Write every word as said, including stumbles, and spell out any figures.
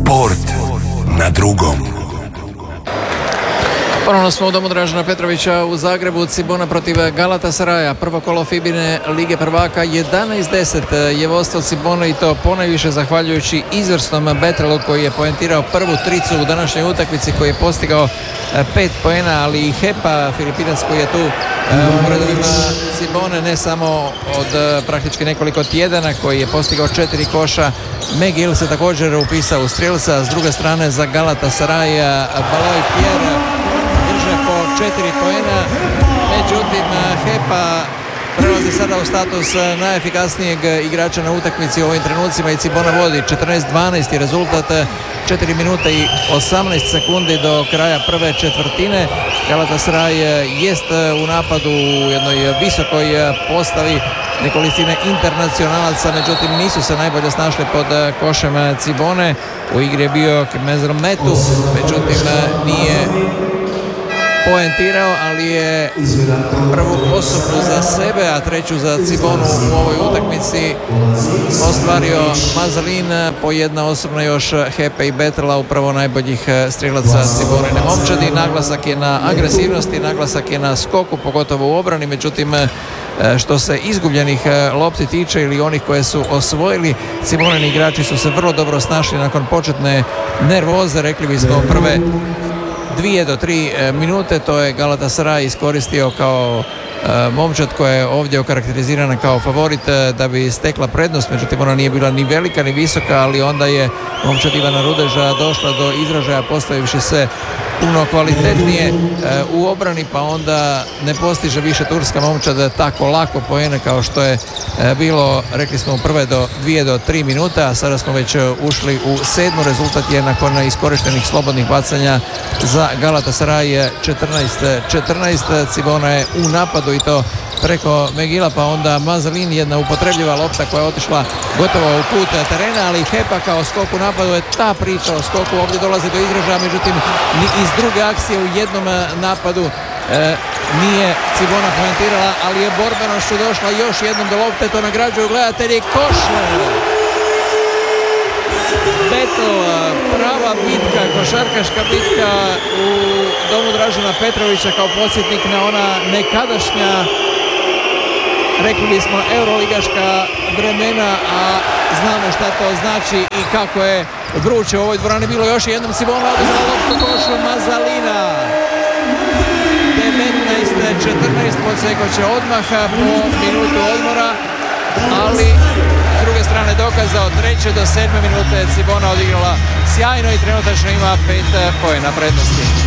Sport na drugom. Ponovno smo u domu Dražena Petrovića u Zagrebu. Cibona protiv Galatasaraja, prvo kolo Fibine Lige prvaka. Jedanaest deset je vodstvo Cibone i to ponajviše zahvaljujući izvrsnom Betrelu koji je poentirao prvu tricu u današnjoj utakmici, koji je postigao pet poena, ali i Hepa, Filipinac, koji je tu u redovima Cibone ne samo od praktički nekoliko tjedana, koji je postigao četiri koša. McGill se također upisao u strijelca. S druge strane za Galatasaraja Baloj Pierre drže po četiri poena, međutim Hepa prelazi sada u status najefikasnijeg igrača na utakmici u ovim trenucima i Cibona vodi četrnaest dvanaest i rezultat, četiri minute i osamnaest sekundi do kraja prve četvrtine. Galatasaray jest u napadu u jednoj visokoj postavi nekolicine internacionalaca, međutim nisu se najbolje snašli pod košem Cibone. U igri je bio Kmezer Metu, međutim nije poentirao, ali je prvu osobnu za sebe, a treću za Cibonu u ovoj utakmici ostvario Mazalin, po jedna osobna još Hepe i Betrela, upravo najboljih strijelaca Cibonine momčadi. Naglasak je na agresivnosti, naglasak je na skoku, pogotovo u obrani, međutim što se izgubljenih lopti tiče ili onih koje su osvojili, Cibonini igrači su se vrlo dobro snašli nakon početne nervoze, rekli bismo prve dvije do tri minute. To je Galatasaray iskoristio kao momčad koja je ovdje okarakterizirana kao favorit da bi stekla prednost, međutim ona nije bila ni velika ni visoka, ali onda je momčad Ivana Rudeža došla do izražaja postavivši se puno kvalitetnije u obrani, pa onda ne postiže više turska momčad tako lako poene kao što je bilo, rekli smo, u prve do dvije do tri minuta, a sada smo već ušli u sedmu. Rezultat je nakon iskorištenih slobodnih bacanja za Galatasaray četrnaest četrnaest. Cibona je u napadu i to preko Megila, pa onda Mazalin, jedna upotrebljiva lopta koja je otišla gotovo u kut terena, ali Hepa kao skok u napadu je ta priča o skoku ovdje dolazi do izražaja, međutim ni iz druge akcije u jednom napadu e, nije Cibona poentirala, ali je borbenošću došla još jednom do lopte, to nagrađuju gledatelji. Koš! Battle, prava bitka, košarkaška bitka u domu Dražena Petrovića kao podsjetnik na ona nekadašnja, rekli bismo, euroligaška vremena, a znamo šta to znači i kako je vruće u ovoj dvorani bilo. Još jednom Cibona oduzela loptu košu Mazalina. devetnaest četrnaest podsjeko će odmah po minutu odmora, ali s druge strane dokaza od treće do sedme minute Cibona odigrala sjajno i trenutačno ima pet poena prednosti.